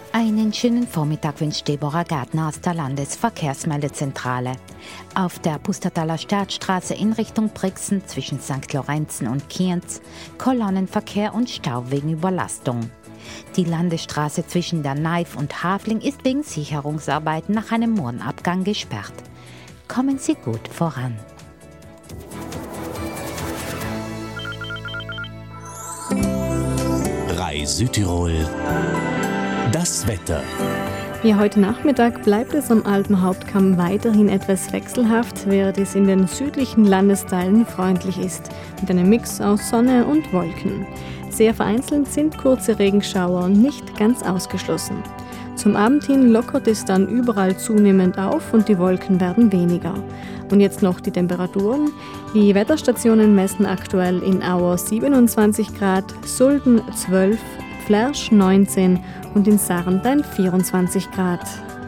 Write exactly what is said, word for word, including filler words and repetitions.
Einen schönen Vormittag wünscht Deborah Gärtner aus der Landesverkehrsmeldezentrale. Auf der Pustertaler Stadtstraße in Richtung Brixen zwischen Sankt Lorenzen und Kienz Kolonnenverkehr und Stau wegen Überlastung. Die Landesstraße zwischen der Neif und Havling ist wegen Sicherungsarbeiten nach einem Murnabgang gesperrt. Kommen Sie gut voran. Rai Südtirol. Das Wetter. Ja, heute Nachmittag bleibt es am Alpenhauptkamm weiterhin etwas wechselhaft, während es in den südlichen Landesteilen freundlich ist, mit einem Mix aus Sonne und Wolken. Sehr vereinzelt sind kurze Regenschauer nicht ganz ausgeschlossen. Zum Abend hin lockert es dann überall zunehmend auf und die Wolken werden weniger. Und jetzt noch die Temperaturen. Die Wetterstationen messen aktuell in Auer siebenundzwanzig Grad, Sulden zwölf, Flersch neunzehn und in Sarntein vierundzwanzig Grad.